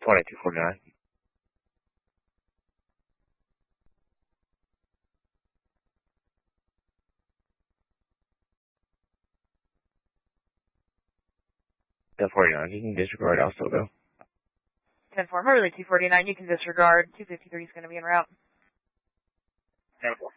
10-20, 249. You can disregard also, though. 10-4, Harley 249, you can disregard. 253 is going to be en route. 10-4.